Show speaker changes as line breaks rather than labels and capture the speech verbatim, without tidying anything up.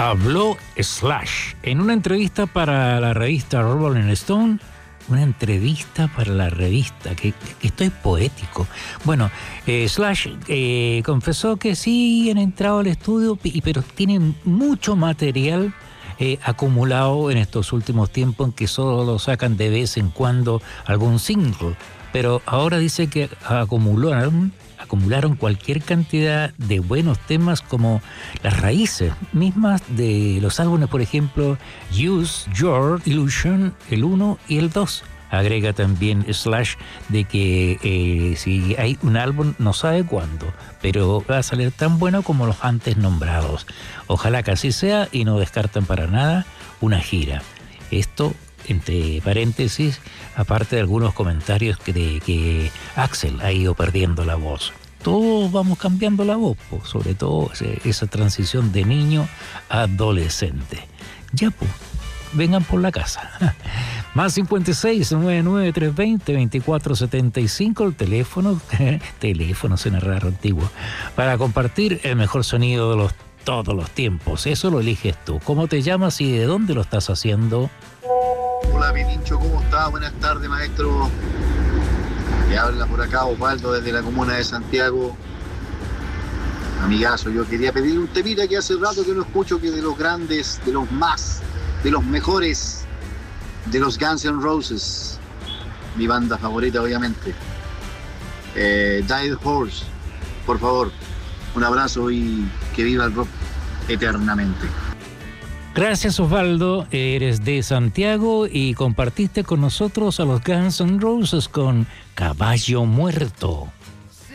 habló Slash en una entrevista para la revista Rolling Stone. Una entrevista para la revista, que, que estoy poético. Bueno, eh, Slash eh, confesó que sí han entrado al estudio, pero tienen mucho material eh, acumulado en estos últimos tiempos, en que solo lo sacan de vez en cuando algún single. Pero ahora dice que acumularon, acumularon cualquier cantidad de buenos temas, como las raíces mismas de los álbumes, por ejemplo, Use Your Illusion, el uno y el dos. Agrega también Slash de que eh, si hay un álbum, no sabe cuándo, pero va a salir tan bueno como los antes nombrados. Ojalá que así sea, y no descartan para nada una gira. Esto, entre paréntesis, aparte de algunos comentarios que, de que Axl ha ido perdiendo la voz. Todos vamos cambiando la voz, po, sobre todo esa transición de niño a adolescente. Ya, pues, vengan por la casa. Más cincuenta y seis, noventa y nueve, trescientos veinte, veinticuatro setenta y cinco, el teléfono, teléfono suena raro, antiguo, para compartir el mejor sonido de los, todos los tiempos. Eso lo eliges tú. ¿Cómo te llamas y de dónde lo estás haciendo?
Hola, Pinincho, ¿cómo estás? Buenas tardes, maestro. Me habla por acá Osvaldo desde la comuna de Santiago. Amigazo, yo quería pedir un temita que hace rato que no escucho, que de los grandes, de los más, de los mejores, de los Guns N' Roses, mi banda favorita, obviamente. Eh, Dead Horse, por favor, un abrazo y que viva el rock eternamente.
Gracias, Osvaldo. Eres de Santiago y compartiste con nosotros a los Guns N' Roses con Caballo Muerto.